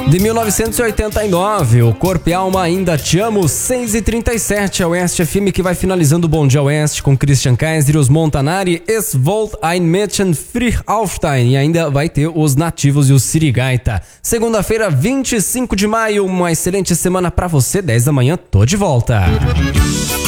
De 1989, o Corpo e Alma Ainda Te Amo, 6h37, a Oeste FM que vai finalizando o Bom Dia Oeste com Christian Kaiser, os Montanari, Es wollt ein Mädchen früh aufstehen, e ainda vai ter os Nativos e o Sirigaita. Segunda-feira, 25 de maio, uma excelente semana pra você, 10 da manhã, tô de volta.